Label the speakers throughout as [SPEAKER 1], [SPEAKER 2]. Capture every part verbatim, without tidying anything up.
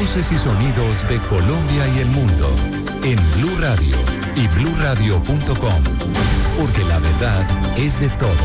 [SPEAKER 1] Voces y sonidos de Colombia y el mundo en Blue Radio y blue radio punto com, porque la verdad es de todos.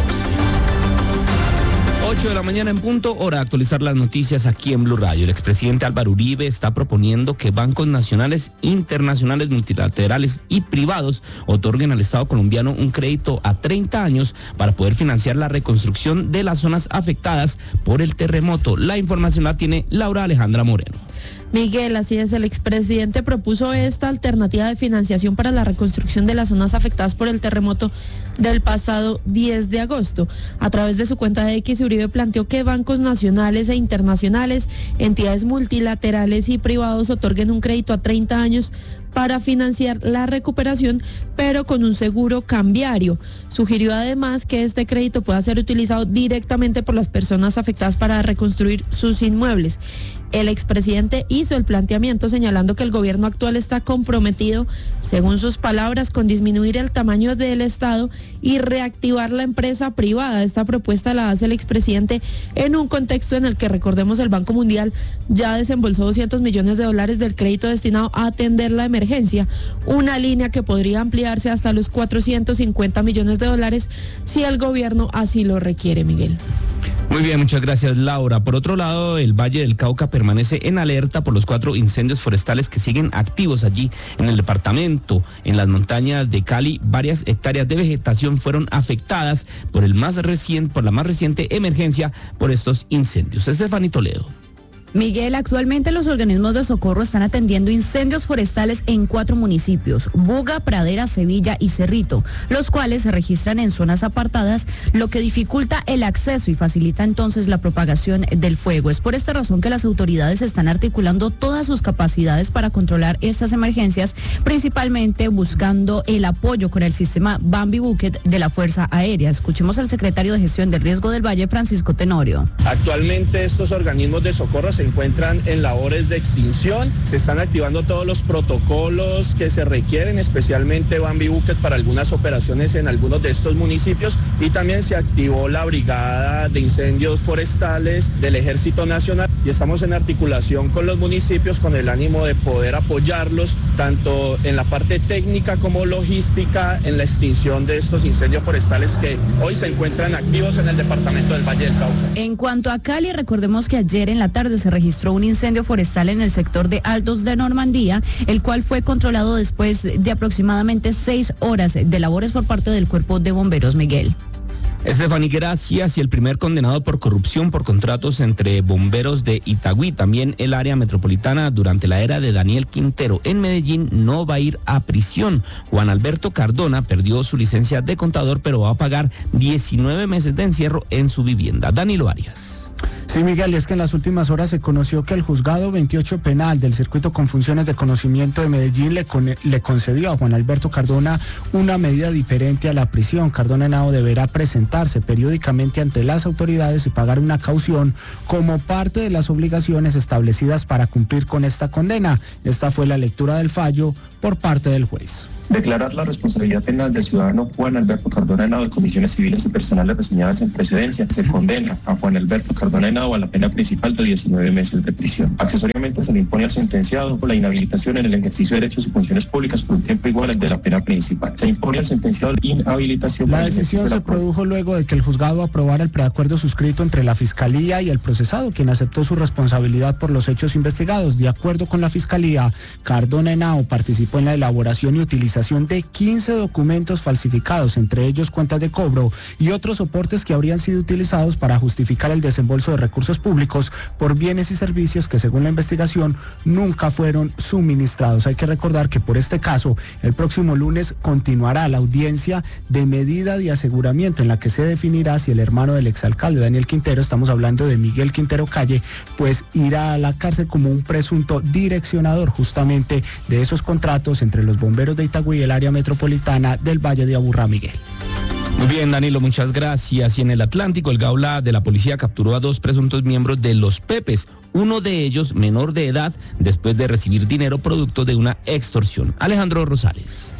[SPEAKER 2] ocho de la mañana en punto, hora de actualizar las noticias aquí en Blue Radio. El expresidente Álvaro Uribe está proponiendo que bancos nacionales, internacionales, multilaterales y privados otorguen al Estado colombiano un crédito a treinta años para poder financiar la reconstrucción de las zonas afectadas por el terremoto. La información la tiene Laura Alejandra Moreno.
[SPEAKER 3] Miguel, así es, el expresidente propuso esta alternativa de financiación para la reconstrucción de las zonas afectadas por el terremoto del pasado diez de agosto. A través de su cuenta de X, Uribe planteó que bancos nacionales e internacionales, entidades multilaterales y privados otorguen un crédito a treinta años para financiar la recuperación, pero con un seguro cambiario. Sugirió además que este crédito pueda ser utilizado directamente por las personas afectadas para reconstruir sus inmuebles. El expresidente hizo el planteamiento señalando que el gobierno actual está comprometido, según sus palabras, con disminuir el tamaño del Estado y reactivar la empresa privada. Esta propuesta la hace el expresidente en un contexto en el que, recordemos, el Banco Mundial ya desembolsó doscientos millones de dólares del crédito destinado a atender la emergencia, una línea que podría ampliarse hasta los cuatrocientos cincuenta millones de dólares si el gobierno así lo requiere, Miguel.
[SPEAKER 2] Muy bien, muchas gracias, Laura. Por otro lado, el Valle del Cauca permanece en alerta por los cuatro incendios forestales que siguen activos allí en el departamento. En las montañas de Cali, varias hectáreas de vegetación fueron afectadas por el más reciente, por la más reciente emergencia por estos incendios. Estefanía Toledo.
[SPEAKER 4] Miguel, actualmente los organismos de socorro están atendiendo incendios forestales en cuatro municipios, Buga, Pradera, Sevilla y Cerrito, los cuales se registran en zonas apartadas, lo que dificulta el acceso y facilita entonces la propagación del fuego. Es por esta razón que las autoridades están articulando todas sus capacidades para controlar estas emergencias, principalmente buscando el apoyo con el sistema Bambi Bucket de la Fuerza Aérea. Escuchemos al secretario de Gestión del Riesgo del Valle, Francisco Tenorio.
[SPEAKER 5] Actualmente estos organismos de socorro se encuentran en labores de extinción, se están activando todos los protocolos que se requieren, especialmente Bambi Bucket para algunas operaciones en algunos de estos municipios, y también se activó la brigada de incendios forestales del Ejército Nacional y estamos en articulación con los municipios con el ánimo de poder apoyarlos tanto en la parte técnica como logística en la extinción de estos incendios forestales que hoy se encuentran activos en el departamento del Valle del Cauca.
[SPEAKER 4] En cuanto a Cali, recordemos que ayer en la tarde se registró un incendio forestal en el sector de Altos de Normandía, el cual fue controlado después de aproximadamente seis horas de labores por parte del Cuerpo de Bomberos, Miguel.
[SPEAKER 2] Estefanía, gracias. Y el primer condenado por corrupción por contratos entre bomberos de Itagüí, también el área metropolitana durante la era de Daniel Quintero en Medellín, no va a ir a prisión. Juan Alberto Cardona perdió su licencia de contador, pero va a pagar diecinueve meses de encierro en su vivienda. Danilo Arias.
[SPEAKER 6] Sí, Miguel, es que en las últimas horas se conoció que el juzgado veintiocho penal del circuito con funciones de conocimiento de Medellín le, con, le concedió a Juan Alberto Cardona una medida diferente a la prisión. Cardona Henao deberá presentarse periódicamente ante las autoridades y pagar una caución como parte de las obligaciones establecidas para cumplir con esta condena. Esta fue la lectura del fallo por parte del juez.
[SPEAKER 7] Declarar la responsabilidad penal del ciudadano Juan Alberto Cardona Henao de comisiones civiles y personales reseñadas en precedencia. Se condena a Juan Alberto Cardona Henao a la pena principal de diecinueve meses de prisión. Accesoriamente se le impone al sentenciado por la inhabilitación en el ejercicio de derechos y funciones públicas por un tiempo igual al de la pena principal. Se impone al sentenciado inhabilitación.
[SPEAKER 6] La decisión se produjo luego de que el juzgado aprobara el preacuerdo suscrito entre la Fiscalía y el procesado, quien aceptó su responsabilidad por los hechos investigados. De acuerdo con la Fiscalía, Cardona Henao participó en la elaboración y utilización de quince documentos falsificados, entre ellos cuentas de cobro y otros soportes que habrían sido utilizados para justificar el desembolso de recursos públicos por bienes y servicios que, según la investigación, nunca fueron suministrados. Hay que recordar que por este caso, el próximo lunes continuará la audiencia de medida de aseguramiento en la que se definirá si el hermano del exalcalde Daniel Quintero, estamos hablando de Miguel Quintero Calle, pues irá a la cárcel como un presunto direccionador justamente de esos contratos entre los bomberos de Itagüí y el área metropolitana del Valle de Aburrá, Miguel.
[SPEAKER 2] Muy bien, Danilo, muchas gracias. Y en el Atlántico, el Gaula de la policía capturó a dos presuntos miembros de los Pepes, uno de ellos menor de edad, después de recibir dinero producto de una extorsión. Alejandro Rosales.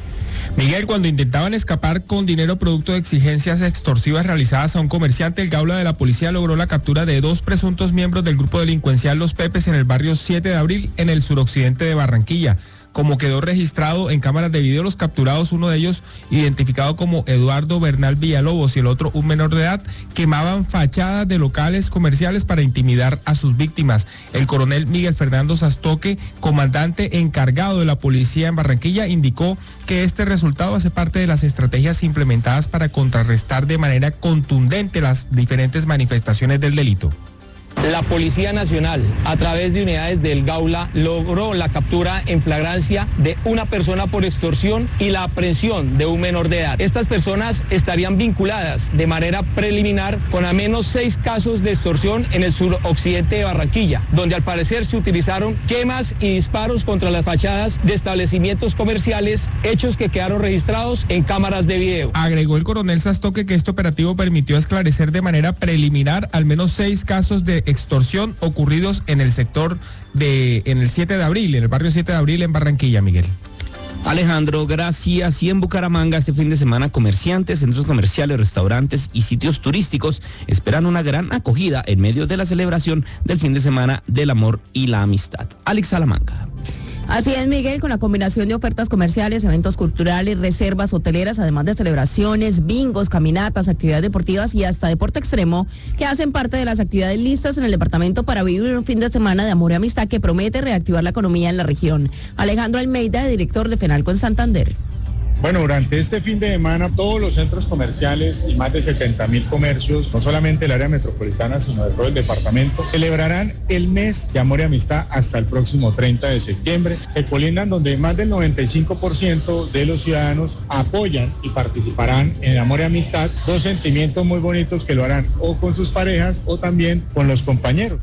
[SPEAKER 8] Miguel, cuando intentaban escapar con dinero producto de exigencias extorsivas realizadas a un comerciante, el Gaula de la policía logró la captura de dos presuntos miembros del grupo delincuencial Los Pepes en el barrio siete de abril, en el suroccidente de Barranquilla. Como quedó registrado en cámaras de video, los capturados, uno de ellos identificado como Eduardo Bernal Villalobos y el otro un menor de edad, quemaban fachadas de locales comerciales para intimidar a sus víctimas. El coronel Miguel Fernando Sastoque, comandante encargado de la policía en Barranquilla, indicó que este resultado hace parte de las estrategias implementadas para contrarrestar de manera contundente las diferentes manifestaciones del delito.
[SPEAKER 9] La Policía Nacional, a través de unidades del Gaula, logró la captura en flagrancia de una persona por extorsión y la aprehensión de un menor de edad. Estas personas estarían vinculadas de manera preliminar con al menos seis casos de extorsión en el suroccidente de Barranquilla, donde al parecer se utilizaron quemas y disparos contra las fachadas de establecimientos comerciales, hechos que quedaron registrados en cámaras de video.
[SPEAKER 8] Agregó el coronel Sastoque que este operativo permitió esclarecer de manera preliminar al menos seis casos de extorsión ocurridos en el sector de, en el siete de abril, en el barrio siete de abril en Barranquilla, Miguel.
[SPEAKER 2] Alejandro, gracias. Y en Bucaramanga este fin de semana comerciantes, centros comerciales, restaurantes y sitios turísticos esperan una gran acogida en medio de la celebración del fin de semana del amor y la amistad. Alex Salamanca.
[SPEAKER 4] Así es, Miguel, con la combinación de ofertas comerciales, eventos culturales, reservas hoteleras, además de celebraciones, bingos, caminatas, actividades deportivas y hasta deporte extremo, que hacen parte de las actividades listas en el departamento para vivir un fin de semana de amor y amistad que promete reactivar la economía en la región. Alejandro Almeida, director de FENALCO en Santander.
[SPEAKER 10] Bueno, durante este fin de semana todos los centros comerciales y más de setenta mil comercios, no solamente del área metropolitana, sino de todo el departamento, celebrarán el mes de amor y amistad hasta el próximo treinta de septiembre. Se colindan donde más del noventa y cinco por ciento de los ciudadanos apoyan y participarán en el amor y amistad, dos sentimientos muy bonitos que lo harán o con sus parejas o también con los compañeros.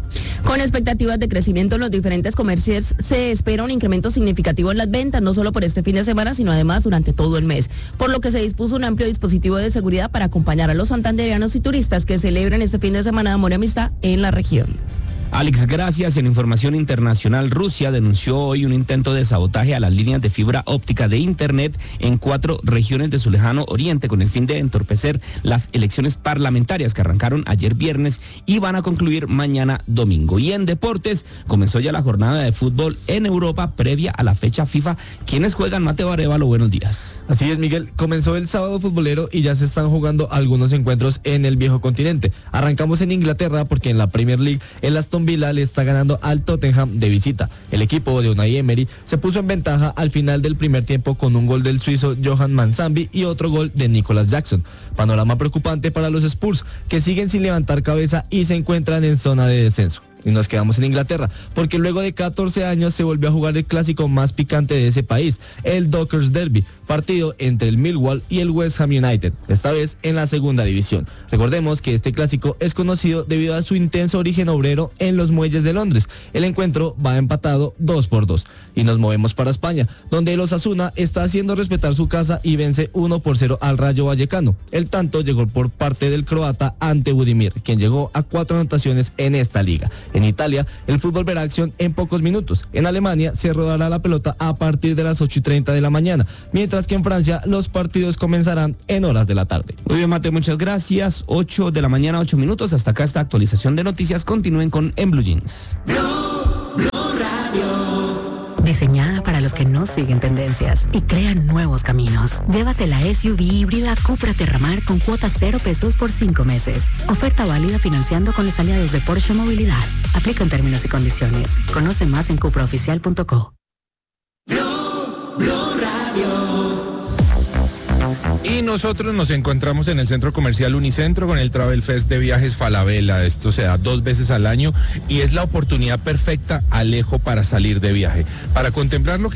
[SPEAKER 4] Con expectativas de crecimiento en los diferentes comercios, se espera un incremento significativo en las ventas, no solo por este fin de semana, sino además durante todo el mes, por lo que se dispuso un amplio dispositivo de seguridad para acompañar a los santandereanos y turistas que celebran este fin de semana de amor y amistad en la región.
[SPEAKER 2] Alex, gracias. En información internacional, Rusia denunció hoy un intento de sabotaje a las líneas de fibra óptica de Internet en cuatro regiones de su lejano oriente con el fin de entorpecer las elecciones parlamentarias que arrancaron ayer viernes y van a concluir mañana domingo. Y en deportes, comenzó ya la jornada de fútbol en Europa previa a la fecha FIFA. ¿Quiénes juegan? Mateo Arevalo, buenos días.
[SPEAKER 11] Así es, Miguel. Comenzó el sábado futbolero y ya se están jugando algunos encuentros en el viejo continente. Arrancamos en Inglaterra porque en la Premier League el Aston Villa le está ganando al Tottenham de visita. El equipo de Unai Emery se puso en ventaja al final del primer tiempo con un gol del suizo Johan Manzambi y otro gol de Nicholas Jackson. Panorama preocupante para los Spurs, que siguen sin levantar cabeza y se encuentran en zona de descenso. Y nos quedamos en Inglaterra, porque luego de catorce años se volvió a jugar el clásico más picante de ese país, el Dockers Derby, partido entre el Millwall y el West Ham United, esta vez en la segunda división. Recordemos que este clásico es conocido debido a su intenso origen obrero en los muelles de Londres. El encuentro va empatado dos por dos. Y nos movemos para España, donde el Osasuna está haciendo respetar su casa y vence uno por cero al Rayo Vallecano. El tanto llegó por parte del croata ante Budimir, quien llegó a cuatro anotaciones en esta liga. En Italia, el fútbol verá acción en pocos minutos. En Alemania se rodará la pelota a partir de las ocho y treinta de la mañana, mientras que en Francia los partidos comenzarán en horas de la tarde.
[SPEAKER 2] Muy bien, Mate, muchas gracias. ocho de la mañana, ocho minutos. Hasta acá esta actualización de noticias. Continúen con En Blue Jeans.
[SPEAKER 12] Blue, Blue Radio. Diseñada para los que no siguen tendencias y crean nuevos caminos. Llévate la S U V híbrida Cupra Terramar con cuotas cero pesos por cinco meses. Oferta válida financiando con los aliados de Porsche Movilidad. Aplica en términos y condiciones. Conoce más en cupra oficial punto co. Blue, Blue Radio.
[SPEAKER 8] Y nosotros nos encontramos en el Centro Comercial Unicentro con el Travel Fest de Viajes Falabella. Esto se da dos veces al año y es la oportunidad perfecta, Alejo, para salir de viaje, para contemplar lo que